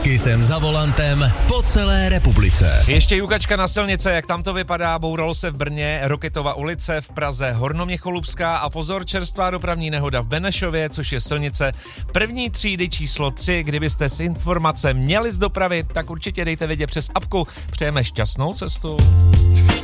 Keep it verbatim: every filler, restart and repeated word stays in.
Kisem za volantem po celé republice. Ještě jukačka na silnice, jak tam to vypadá, bouralo se v Brně, Roketova ulice, v Praze Hornoměcholupská a pozor, čerstvá dopravní nehoda v Benešově, což je silnice první třídy číslo tři. Kdybyste si informace měli z dopravy, tak určitě dejte vědět přes apku. Přejeme šťastnou cestu.